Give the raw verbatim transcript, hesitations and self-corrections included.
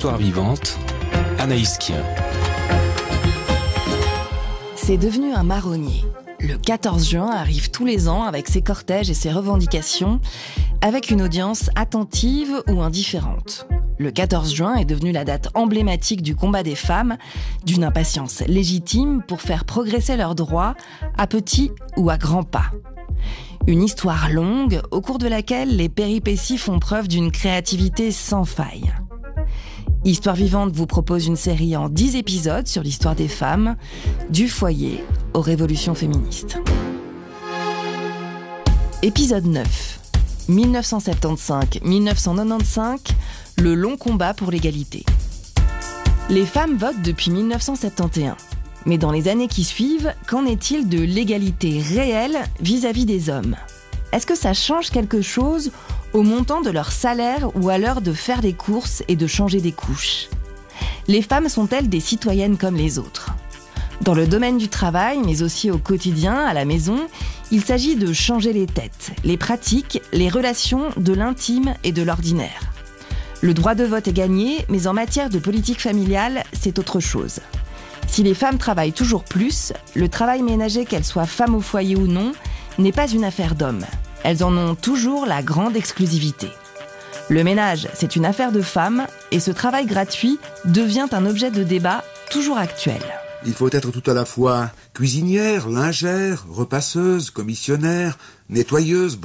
Histoire vivante, Anaïs Kien. C'est devenu un marronnier. Le quatorze juin arrive tous les ans avec ses cortèges et ses revendications, avec une audience attentive ou indifférente. Le quatorze juin est devenu la date emblématique du combat des femmes, d'une impatience légitime pour faire progresser leurs droits, à petits ou à grands pas. Une histoire longue, au cours de laquelle les péripéties font preuve d'une créativité sans faille. Histoire vivante vous propose une série en dix épisodes sur l'histoire des femmes, du foyer aux révolutions féministes. Épisode neuf. dix-neuf cent soixante-quinze à dix-neuf cent quatre-vingt-quinze, le long combat pour l'égalité. Les femmes votent depuis dix-neuf cent soixante et onze. Mais dans les années qui suivent, qu'en est-il de l'égalité réelle vis-à-vis des hommes ? Est-ce que ça change quelque chose au montant de leur salaire ou à l'heure de faire des courses et de changer des couches ? Les femmes sont-elles des citoyennes comme les autres ? Dans le domaine du travail, mais aussi au quotidien, à la maison, il s'agit de changer les têtes, les pratiques, les relations de l'intime et de l'ordinaire. Le droit de vote est gagné, mais en matière de politique familiale, c'est autre chose. Si les femmes travaillent toujours plus, le travail ménager, qu'elles soient femmes au foyer ou non, n'est pas une affaire d'hommes. Elles en ont toujours la grande exclusivité. Le ménage, c'est une affaire de femmes, et ce travail gratuit devient un objet de débat toujours actuel. Il faut être tout à la fois cuisinière, lingère, repasseuse, commissionnaire, nettoyeuse,